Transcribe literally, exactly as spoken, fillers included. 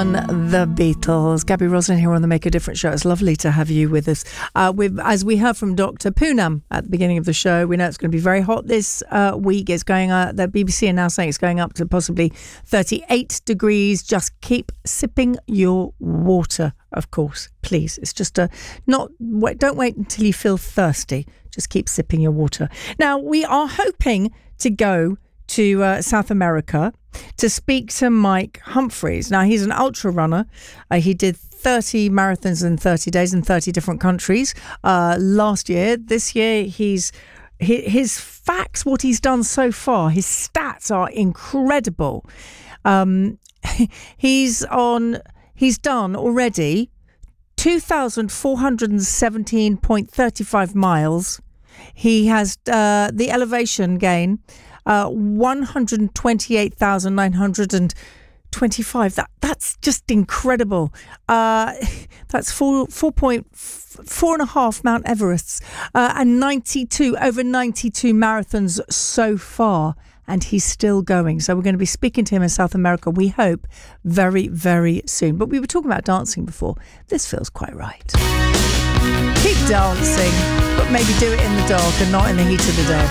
John, the Beatles. Gabby Roslin here on the Make a Difference show. It's lovely to have you with us. Uh, we've, as we heard from Doctor Poonam at the beginning of the show, we know it's going to be very hot this uh, week. It's going, uh, the B B C are now saying it's going up to possibly thirty-eight degrees. Just keep sipping your water, of course, please. It's just a not, wait, don't wait until you feel thirsty. Just keep sipping your water. Now, we are hoping to go to uh, South America to speak to Mike Humphreys. Now, he's an ultra runner. Uh, he did thirty marathons in thirty days in thirty different countries uh, last year. This year, he's his facts, what he's done so far, his stats are incredible. Um, he's on. He's done already two thousand four hundred seventeen point three five miles. He has uh, the elevation gain. Uh, one hundred twenty-eight thousand nine hundred twenty-five. That that's just incredible. Uh, that's four four point four and a half Mount Everests uh, and ninety-two over ninety-two marathons so far, and he's still going. So we're going to be speaking to him in South America. We hope very very soon. But we were talking about dancing before. This feels quite right. Keep dancing, but maybe do it in the dark and not in the heat of the day.